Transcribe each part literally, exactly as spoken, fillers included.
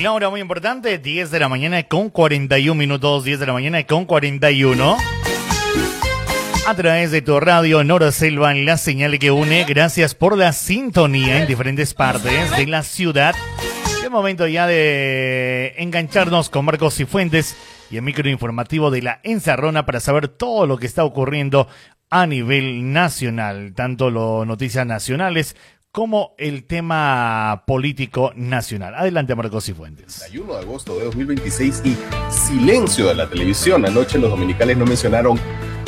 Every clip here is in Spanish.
la hora muy importante, diez de la mañana con cuarenta y un minutos, diez de la mañana con cuarenta y uno. A través de tu radio Nora Selva, la señal que une. Gracias por la sintonía en diferentes partes de la ciudad. Es momento ya de engancharnos con Marcos Cifuentes y el microinformativo de La Encerrona para saber todo lo que está ocurriendo a nivel nacional, tanto las noticias nacionales como el tema político nacional. Adelante, Marcos Cifuentes. treinta y uno de agosto de dos mil veintiséis y silencio de la televisión. Anoche los dominicales no mencionaron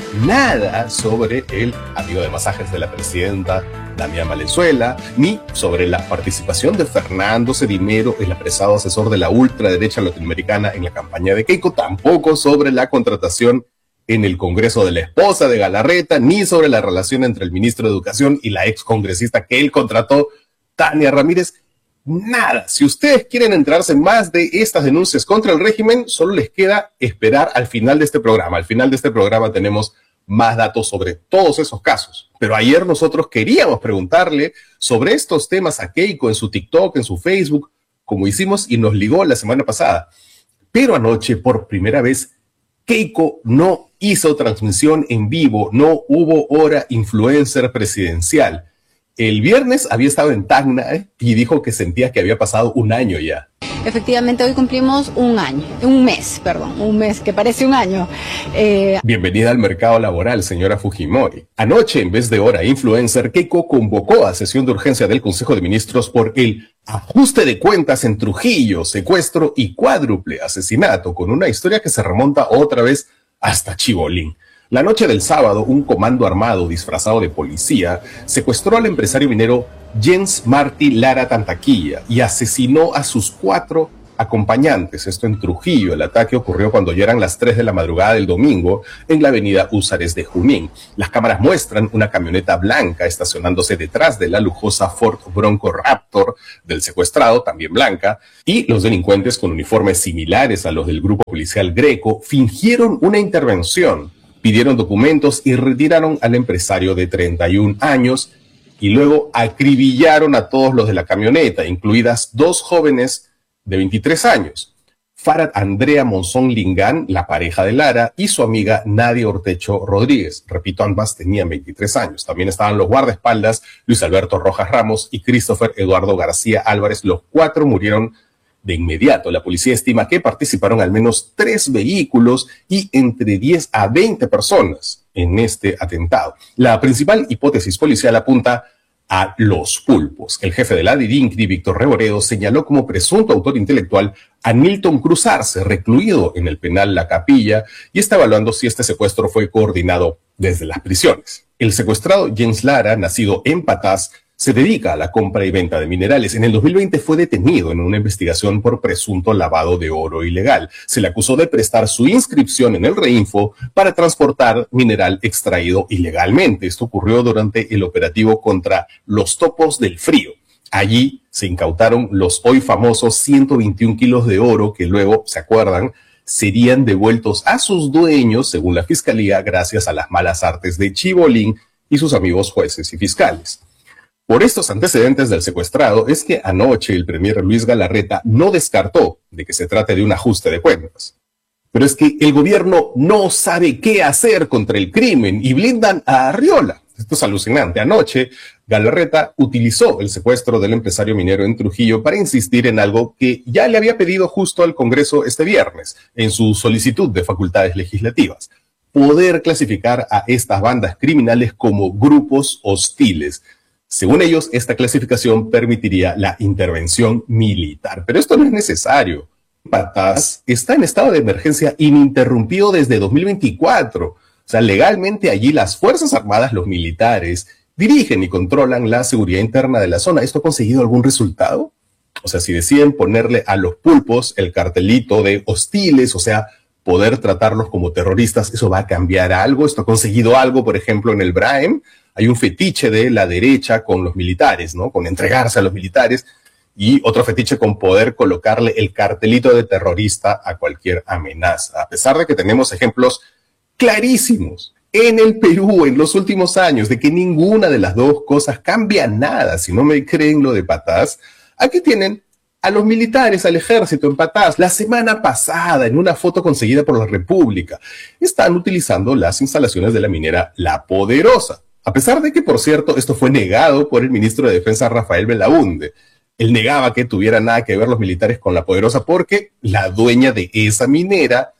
nada sobre el amigo de masajes de la presidenta Damián Valenzuela, ni sobre la participación de Fernando Sedimero, el apresado asesor de la ultraderecha latinoamericana en la campaña de Keiko, tampoco sobre la contratación en el Congreso de la esposa de Galarreta, ni sobre la relación entre el ministro de Educación y la excongresista que él contrató, Tania Ramírez. Nada. Si ustedes quieren enterarse más de estas denuncias contra el régimen, solo les queda esperar al final de este programa. Al final de este programa tenemos más datos sobre todos esos casos. Pero ayer nosotros queríamos preguntarle sobre estos temas a Keiko en su TikTok, en su Facebook, como hicimos y nos ligó la semana pasada. Pero anoche, por primera vez, Keiko no hizo transmisión en vivo, no hubo hora influencer presidencial. El viernes había estado en Tacna ¿eh? y dijo que sentía que había pasado un año ya. Efectivamente, hoy cumplimos un año, un mes, perdón, un mes, que parece un año. Eh... Bienvenida al mercado laboral, señora Fujimori. Anoche, en vez de hora influencer, Keiko convocó a sesión de urgencia del Consejo de Ministros por el ajuste de cuentas en Trujillo, secuestro y cuádruple asesinato, con una historia que se remonta otra vez hasta Chibolín. La noche del sábado, un comando armado disfrazado de policía secuestró al empresario minero Jens Martí Lara Tantaquilla y asesinó a sus cuatro acompañantes. Esto en Trujillo. El ataque ocurrió cuando ya eran las tres de la madrugada del domingo en la avenida Húsares de Junín. Las cámaras muestran una camioneta blanca estacionándose detrás de la lujosa Ford Bronco Raptor del secuestrado, también blanca, y los delincuentes con uniformes similares a los del grupo policial Greco fingieron una intervención. Pidieron documentos y retiraron al empresario de treinta y un años y luego acribillaron a todos los de la camioneta, incluidas dos jóvenes de veintitrés años. Farad Andrea Monzón Lingán, la pareja de Lara, y su amiga Nadia Ortecho Rodríguez. Repito, ambas tenían veintitrés años. También estaban los guardaespaldas Luis Alberto Rojas Ramos y Christopher Eduardo García Álvarez. Los cuatro murieron de inmediato. La policía estima que participaron al menos tres vehículos y entre diez a veinte personas en este atentado. La principal hipótesis policial apunta a los pulpos. El jefe de la DIRINCRI, Víctor Reboredo, señaló como presunto autor intelectual a Nilton Cruz Arce, recluido en el penal La Capilla, y está evaluando si este secuestro fue coordinado desde las prisiones. El secuestrado Jens Lara, nacido en Patás, se dedica a la compra y venta de minerales. En el dos mil veinte fue detenido en una investigación por presunto lavado de oro ilegal. Se le acusó de prestar su inscripción en el Reinfo para transportar mineral extraído ilegalmente. Esto ocurrió durante el operativo contra los topos del frío. Allí se incautaron los hoy famosos ciento veintiún kilos de oro que luego, ¿se acuerdan?, serían devueltos a sus dueños, según la Fiscalía, gracias a las malas artes de Chibolín y sus amigos jueces y fiscales. Por estos antecedentes del secuestrado es que anoche el premier Luis Galarreta no descartó de que se trate de un ajuste de cuentas. Pero es que el gobierno no sabe qué hacer contra el crimen y blindan a Arriola. Esto es alucinante. Anoche Galarreta utilizó el secuestro del empresario minero en Trujillo para insistir en algo que ya le había pedido justo al Congreso este viernes en su solicitud de facultades legislativas: poder clasificar a estas bandas criminales como grupos hostiles. Según ellos, esta clasificación permitiría la intervención militar. Pero esto no es necesario. Patás está en estado de emergencia ininterrumpido desde dos mil veinticuatro. O sea, legalmente allí las Fuerzas Armadas, los militares, dirigen y controlan la seguridad interna de la zona. ¿Esto ha conseguido algún resultado? O sea, si deciden ponerle a los pulpos el cartelito de hostiles, o sea, poder tratarlos como terroristas, ¿eso va a cambiar algo? ¿Esto ha conseguido algo, por ejemplo, en el Braem? Hay un fetiche de la derecha con los militares, ¿no? Con entregarse a los militares, y otro fetiche con poder colocarle el cartelito de terrorista a cualquier amenaza. A pesar de que tenemos ejemplos clarísimos en el Perú en los últimos años de que ninguna de las dos cosas cambia nada. Si no me creen lo de Patás, aquí tienen a los militares, al ejército en Patás, la semana pasada, en una foto conseguida por la República, están utilizando las instalaciones de la minera La Poderosa. A pesar de que, por cierto, esto fue negado por el ministro de Defensa, Rafael Belaúnde. Él negaba que tuviera nada que ver los militares con La Poderosa porque la dueña de esa minera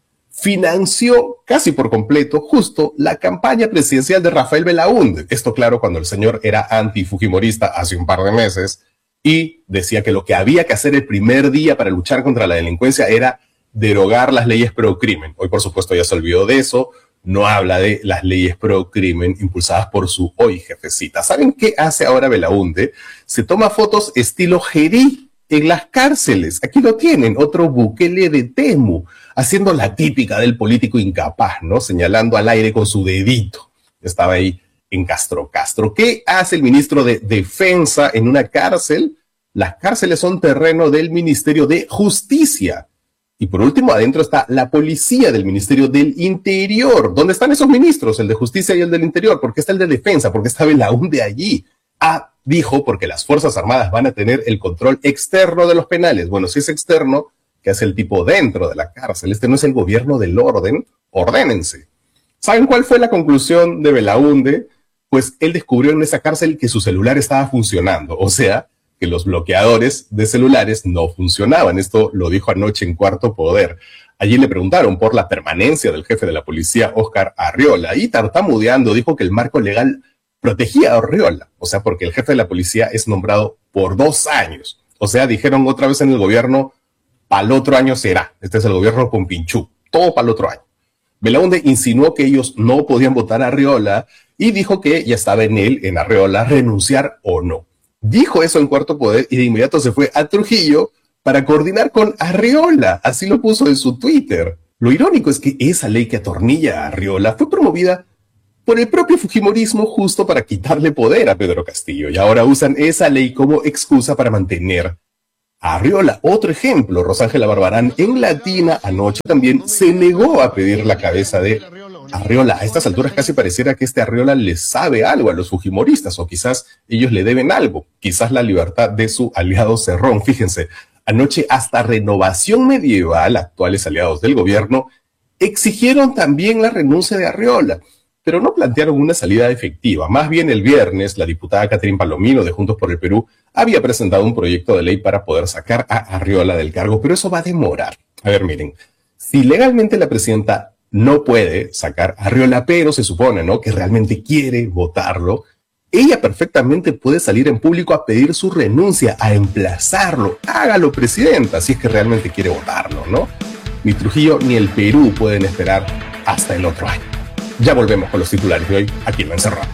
financió casi por completo justo la campaña presidencial de Rafael Belaúnde. Esto, claro, cuando el señor era antifujimorista hace un par de meses y decía que lo que había que hacer el primer día para luchar contra la delincuencia era derogar las leyes pro crimen. Hoy, por supuesto, ya se olvidó de eso. No habla de las leyes pro crimen impulsadas por su hoy jefecita. ¿Saben qué hace ahora Belaúnde? Se toma fotos estilo Gerí en las cárceles. Aquí lo tienen, otro Bukele de Temu, haciendo la típica del político incapaz, ¿no? Señalando al aire con su dedito. Estaba ahí en Castro Castro. ¿Qué hace el ministro de Defensa en una cárcel? Las cárceles son terreno del Ministerio de Justicia. Y por último, adentro está la policía del Ministerio del Interior. ¿Dónde están esos ministros? El de Justicia y el del Interior. ¿Por qué está el de Defensa? ¿Por qué está Belaúnde allí? Ah, dijo, porque las Fuerzas Armadas van a tener el control externo de los penales. Bueno, si es externo, ¿qué hace el tipo dentro de la cárcel? Este no es el gobierno del orden. Ordénense. ¿Saben cuál fue la conclusión de Belaúnde? Pues él descubrió en esa cárcel que su celular estaba funcionando. O sea, que los bloqueadores de celulares no funcionaban. Esto lo dijo anoche en Cuarto Poder. Allí le preguntaron por la permanencia del jefe de la policía, Óscar Arriola, y tartamudeando dijo que el marco legal protegía a Arriola. O sea, porque el jefe de la policía es nombrado por dos años. O sea, dijeron otra vez en el gobierno, para el otro año será. Este es el gobierno con Pinchú. Todo para el otro año. Belaúnde insinuó que ellos no podían votar a Arriola y dijo que ya estaba en él, en Arriola, renunciar o no. Dijo eso en Cuarto Poder y de inmediato se fue a Trujillo para coordinar con Arriola. Así lo puso en su Twitter. Lo irónico es que esa ley que atornilla a Arriola fue promovida por el propio fujimorismo justo para quitarle poder a Pedro Castillo. Y ahora usan esa ley como excusa para mantener a Arriola. Otro ejemplo, Rosángela Barbarán en Latina anoche también se negó a pedir la cabeza de Arriola. A estas alturas casi pareciera que este Arriola le sabe algo a los fujimoristas, o quizás ellos le deben algo, quizás la libertad de su aliado Cerrón. Fíjense, anoche hasta Renovación Medieval, actuales aliados del gobierno, exigieron también la renuncia de Arriola, pero no plantearon una salida efectiva. Más bien el viernes, la diputada Catherine Palomino de Juntos por el Perú había presentado un proyecto de ley para poder sacar a Arriola del cargo, pero eso va a demorar. A ver, miren, si legalmente la presidenta no puede sacar a Arriola, pero se supone, ¿no?, que realmente quiere votarlo, ella perfectamente puede salir en público a pedir su renuncia, a emplazarlo. Hágalo, presidenta, si es que realmente quiere votarlo, ¿no? Ni Trujillo ni el Perú pueden esperar hasta el otro año. Ya volvemos con los titulares de hoy aquí en La Encerrona.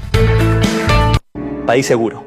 País seguro.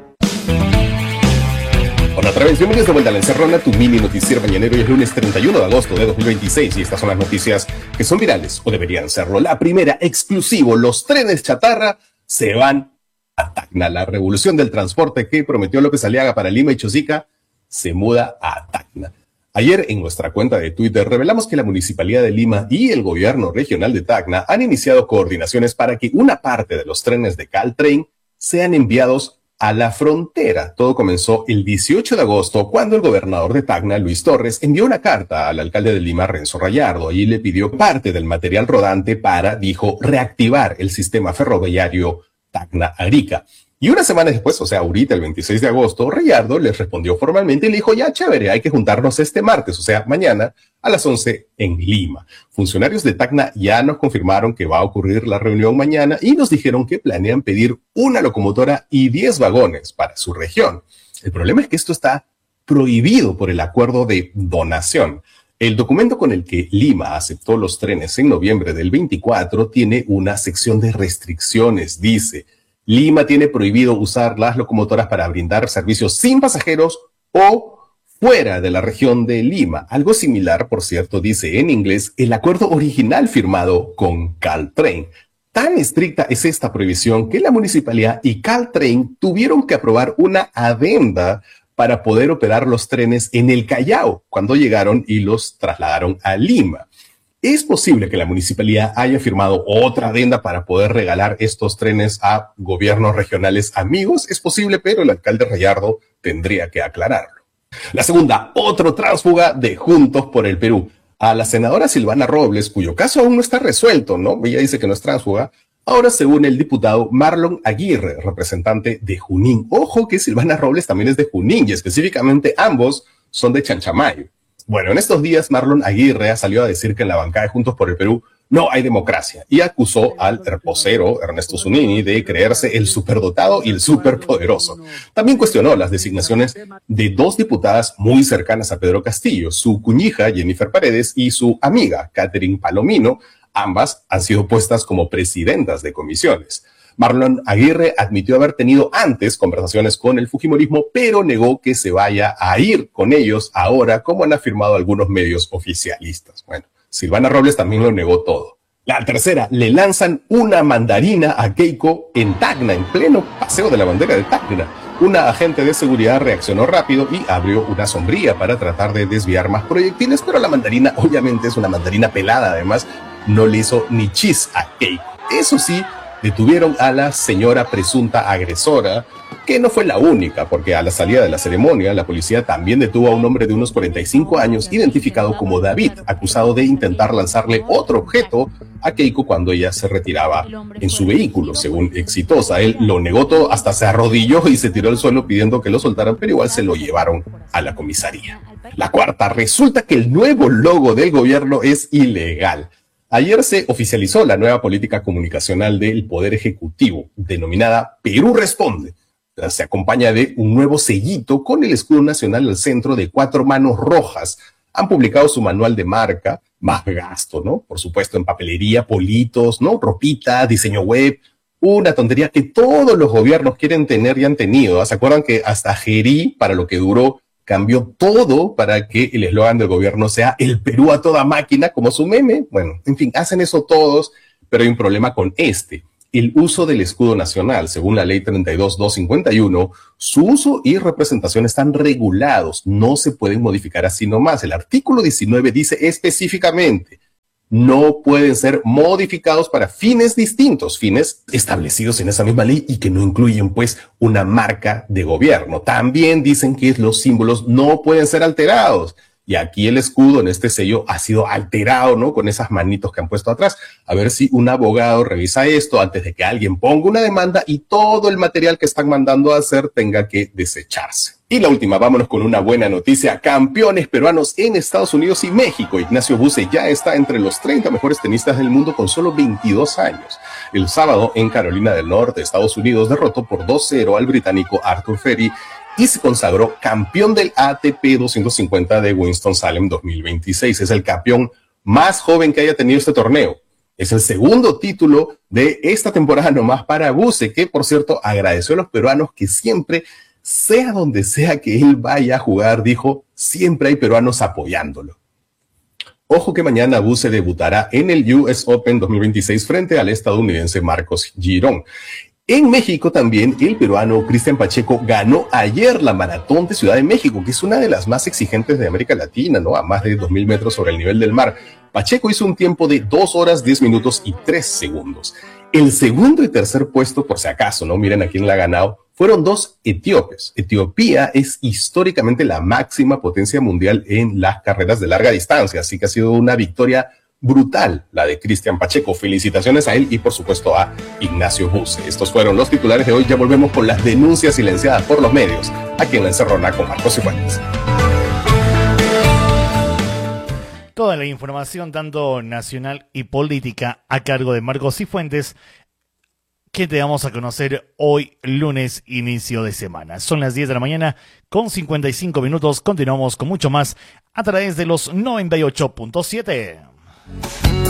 Hola otra vez, bienvenidos de vuelta a La Encerrona, tu mini noticiero mañanero. Hoy es lunes treinta y uno de agosto de dos mil veintiséis y estas son las noticias que son virales o deberían serlo. La primera, exclusivo, los trenes chatarra se van a Tacna. La revolución del transporte que prometió López Aliaga para Lima y Chosica se muda a Tacna. Ayer en nuestra cuenta de Twitter revelamos que la Municipalidad de Lima y el Gobierno Regional de Tacna han iniciado coordinaciones para que una parte de los trenes de Caltrain sean enviados a la frontera. Todo comenzó el dieciocho de agosto cuando el gobernador de Tacna, Luis Torres, envió una carta al alcalde de Lima, Renzo Rayardo, y le pidió parte del material rodante para, dijo, reactivar el sistema ferroviario Tacna-Arica. Y una semana después, o sea, ahorita el veintiséis de agosto, Rayardo les respondió formalmente y le dijo, ya chévere, hay que juntarnos este martes, o sea, mañana a las once en Lima. Funcionarios de Tacna ya nos confirmaron que va a ocurrir la reunión mañana y nos dijeron que planean pedir una locomotora y diez vagones para su región. El problema es que esto está prohibido por el acuerdo de donación. El documento con el que Lima aceptó los trenes en noviembre del veinticuatro tiene una sección de restricciones. Dice, Lima tiene prohibido usar las locomotoras para brindar servicios sin pasajeros o fuera de la región de Lima. Algo similar, por cierto, dice en inglés el acuerdo original firmado con Caltrain. Tan estricta es esta prohibición que la municipalidad y Caltrain tuvieron que aprobar una adenda para poder operar los trenes en el Callao cuando llegaron y los trasladaron a Lima. ¿Es posible que la municipalidad haya firmado otra adenda para poder regalar estos trenes a gobiernos regionales amigos? Es posible, pero el alcalde Rayardo tendría que aclararlo. La segunda, otro tránsfuga de Juntos por el Perú. A la senadora Silvana Robles, cuyo caso aún no está resuelto, ¿no? Ella dice que no es tránsfuga. Ahora se une el diputado Marlon Aguirre, representante de Junín. Ojo que Silvana Robles también es de Junín y específicamente ambos son de Chanchamayo. Bueno, en estos días Marlon Aguirre salió a decir que en la bancada de Juntos por el Perú no hay democracia y acusó al reposero Ernesto Zunini de creerse el superdotado y el superpoderoso. También cuestionó las designaciones de dos diputadas muy cercanas a Pedro Castillo, su cuñija Jennifer Paredes y su amiga Catherine Palomino. Ambas han sido puestas como presidentas de comisiones. Marlon Aguirre admitió haber tenido antes conversaciones con el fujimorismo, pero negó que se vaya a ir con ellos ahora, como han afirmado algunos medios oficialistas. Bueno, Silvana Robles también lo negó todo. La tercera, le lanzan una mandarina a Keiko en Tacna, en pleno paseo de la bandera de Tacna. Una agente de seguridad reaccionó rápido y abrió una sombrilla para tratar de desviar más proyectiles, pero la mandarina obviamente es una mandarina pelada, además no le hizo ni chis a Keiko. Eso sí, detuvieron a la señora presunta agresora, que no fue la única, porque a la salida de la ceremonia, la policía también detuvo a un hombre de unos cuarenta y cinco años, identificado como David, acusado de intentar lanzarle otro objeto a Keiko cuando ella se retiraba en su vehículo. Según Exitosa, él lo negó todo, hasta se arrodilló y se tiró al suelo pidiendo que lo soltaran, pero igual se lo llevaron a la comisaría. La cuarta, resulta que el nuevo logo del gobierno es ilegal. Ayer se oficializó la nueva política comunicacional del Poder Ejecutivo, denominada Perú Responde. Se acompaña de un nuevo sellito con el escudo nacional al centro de cuatro manos rojas. Han publicado su manual de marca, más gasto, ¿no? Por supuesto, en papelería, politos, ¿no? Ropita, diseño web, una tontería que todos los gobiernos quieren tener y han tenido. ¿Se acuerdan que hasta Gerí, para lo que duró, cambió todo para que el eslogan del gobierno sea el Perú a toda máquina, como su meme? Bueno, en fin, hacen eso todos, pero hay un problema con este. El uso del escudo nacional, según la ley treinta y dos mil doscientos cincuenta y uno, su uso y representación están regulados, no se pueden modificar así nomás. El artículo diecinueve dice específicamente, no pueden ser modificados para fines distintos, fines establecidos en esa misma ley y que no incluyen pues una marca de gobierno. También dicen que los símbolos no pueden ser alterados. Y aquí el escudo en este sello ha sido alterado, ¿no? Con esas manitos que han puesto atrás. A ver si un abogado revisa esto antes de que alguien ponga una demanda y todo el material que están mandando a hacer tenga que desecharse. Y la última, vámonos con una buena noticia. Campeones peruanos en Estados Unidos y México. Ignacio Buse ya está entre los treinta mejores tenistas del mundo con solo veintidós años. El sábado en Carolina del Norte, Estados Unidos, derrotó por dos cero al británico Arthur Ferry y se consagró campeón del A T P doscientos cincuenta de Winston-Salem dos mil veintiséis. Es el campeón más joven que haya tenido este torneo. Es el segundo título de esta temporada nomás para Buse, que por cierto agradeció a los peruanos que siempre, sea donde sea que él vaya a jugar, dijo, siempre hay peruanos apoyándolo. Ojo que mañana Buse debutará en el U S Open dos mil veintiséis frente al estadounidense Marcos Girón. En México también el peruano Cristian Pacheco ganó ayer la Maratón de Ciudad de México, que es una de las más exigentes de América Latina, ¿no? A más de dos mil metros sobre el nivel del mar. Pacheco hizo un tiempo de dos horas, diez minutos y tres segundos. El segundo y tercer puesto, por si acaso, ¿no? Miren a quién la ha ganado, fueron dos etíopes. Etiopía es históricamente la máxima potencia mundial en las carreras de larga distancia, así que ha sido una victoria brutal la de Cristian Pacheco. Felicitaciones a él y por supuesto a Ignacio Buse. Estos fueron los titulares de hoy. Ya volvemos con las denuncias silenciadas por los medios aquí en La Encerrona con Marcos Cifuentes. Toda la información tanto nacional y política a cargo de Marcos Cifuentes, que te vamos a conocer hoy lunes, inicio de semana. Son las diez de la mañana con cincuenta y cinco minutos. Continuamos con mucho más a través de los noventa y ocho punto siete.